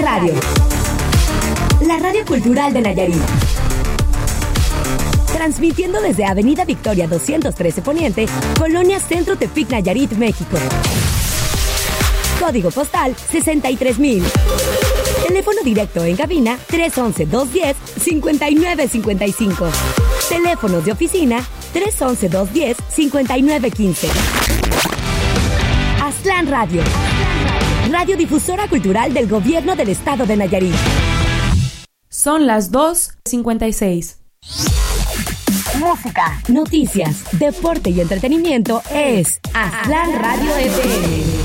Radio. La radio cultural de Nayarit. Transmitiendo desde Avenida Victoria 213 Poniente, Colonia Centro Tepic, Nayarit, México. Código postal 63,000. Teléfono directo en cabina 311-210-5955. Teléfonos de oficina 311-210-5915. Aztlán Radio. Radiodifusora cultural del Gobierno del Estado de Nayarit. Son las 2:56. Música, noticias, deporte y entretenimiento es Aztlán Radio FM.